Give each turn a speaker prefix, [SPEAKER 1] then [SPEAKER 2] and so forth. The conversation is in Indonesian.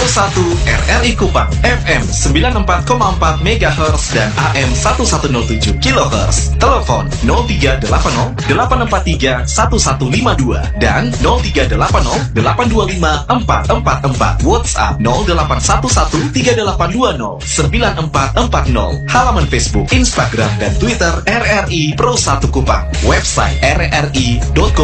[SPEAKER 1] 1 RRI Kupang, FM 94,4 MHz dan AM 1107 kHz. Telepon 0380 843 1152 dan 0380 825 444. WhatsApp 0811 3820 9440. Halaman Facebook, Instagram dan Twitter RRI Pro 1 Kupang. Website rri.co.id.